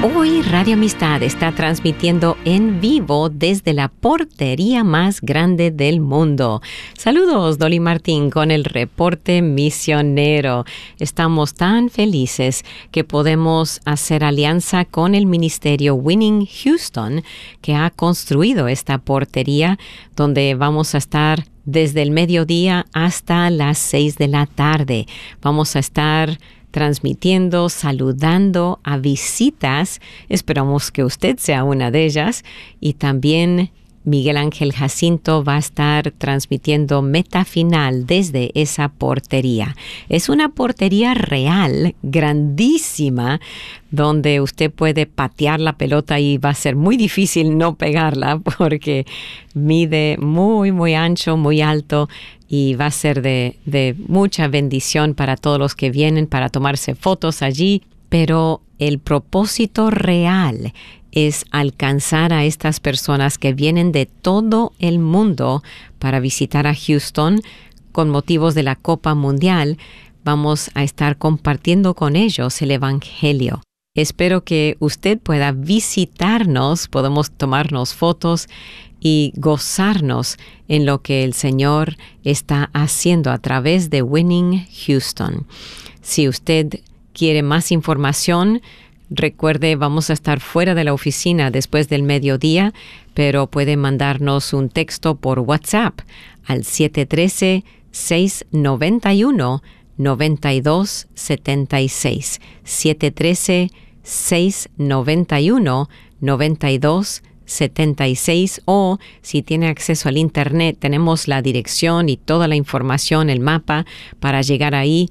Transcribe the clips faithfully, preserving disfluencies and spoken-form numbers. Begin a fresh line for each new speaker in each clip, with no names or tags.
Hoy Radio Amistad está transmitiendo en vivo desde la portería más grande del mundo. Saludos, Dolly Martín, con el reporte misionero. Estamos tan felices que podemos hacer alianza con el ministerio Winning Houston, que ha construido esta portería donde vamos a estar desde el mediodía hasta las seis de la tarde. Vamos a estar transmitiendo, saludando a visitas. Esperamos que usted sea una de ellas. Y también Miguel Ángel Jacinto va a estar transmitiendo Meta Final desde esa portería. Es una portería real, grandísima, donde usted puede patear la pelota y va a ser muy difícil no pegarla porque mide muy, muy ancho, muy alto, y va a ser de, de mucha bendición para todos los que vienen para tomarse fotos allí. Pero el propósito real es alcanzar a estas personas que vienen de todo el mundo para visitar a Houston con motivos de la Copa Mundial. Vamos a estar compartiendo con ellos el Evangelio. Espero que usted pueda visitarnos, podemos tomarnos fotos y gozarnos en lo que el Señor está haciendo a través de Winning Houston. Si usted quiere más información, recuerde, vamos a estar fuera de la oficina después del mediodía, pero puede mandarnos un texto por WhatsApp al siete uno tres, seis nueve uno, nueve dos siete seis. siete uno tres, seis nueve uno, nueve dos siete seis, o si tiene acceso al internet, tenemos la dirección y toda la información, el mapa para llegar ahí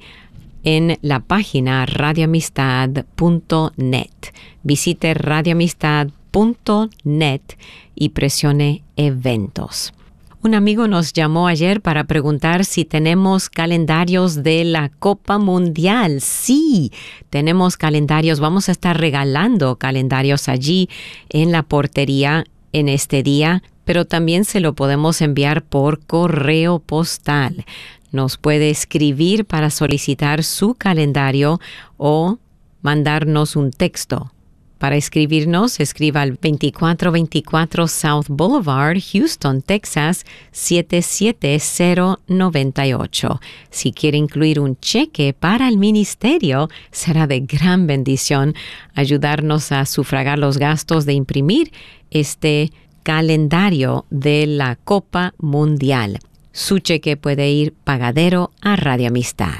en la página radio amistad punto net. Visite radio amistad punto net y presione eventos. Un amigo nos llamó ayer para preguntar si tenemos calendarios de la Copa Mundial. Sí, tenemos calendarios. Vamos a estar regalando calendarios allí en la portería en este día, pero también se lo podemos enviar por correo postal. Nos puede escribir para solicitar su calendario o mandarnos un texto. Para escribirnos, escriba al veinticuatro veinticuatro South Boulevard, Houston, Texas, siete siete cero nueve ocho. Si quiere incluir un cheque para el ministerio, será de gran bendición ayudarnos a sufragar los gastos de imprimir este calendario de la Copa Mundial. Su cheque puede ir pagadero a Radio Amistad.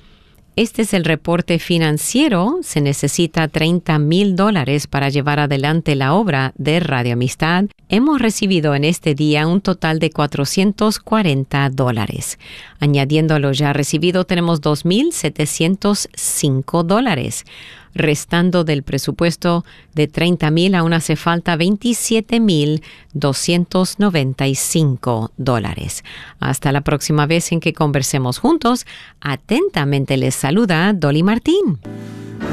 Este es el reporte financiero. Se necesita treinta mil dólares para llevar adelante la obra de Radio Amistad. Hemos recibido en este día un total de cuatrocientos cuarenta dólares. Añadiendo a lo ya recibido, tenemos dos mil setecientos cinco dólares. Restando del presupuesto de treinta mil, aún hace falta veintisiete mil doscientos noventa y cinco dólares. Hasta la próxima vez en que conversemos juntos. Atentamente les saluda Dolly Martín.